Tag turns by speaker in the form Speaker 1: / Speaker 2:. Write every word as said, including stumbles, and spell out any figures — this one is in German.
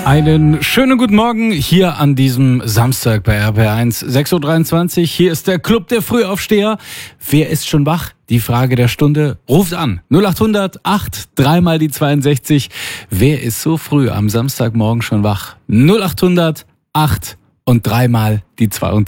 Speaker 1: Einen schönen guten Morgen hier an diesem Samstag bei R B R eins, sechs Uhr dreiundzwanzig. Hier ist der Club der Frühaufsteher. Wer ist schon wach? Die Frage der Stunde. Ruft an. null acht hundert acht, dreimal die zweiundsechzig. Wer ist so früh am Samstagmorgen schon wach? null acht hundert acht und dreimal die zweiundsechzig.